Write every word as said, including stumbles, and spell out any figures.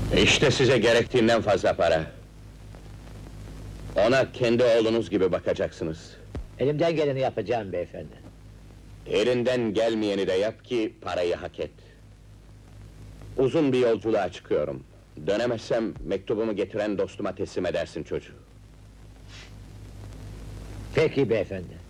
İşte size gerektiğinden fazla para. Ona kendi oğlunuz gibi bakacaksınız. Elimden geleni yapacağım beyefendi. Elinden gelmeyeni de yap ki parayı hak et. Uzun bir yolculuğa çıkıyorum. Dönemezsem mektubumu getiren dostuma teslim edersin çocuğu. Peki beyefendi.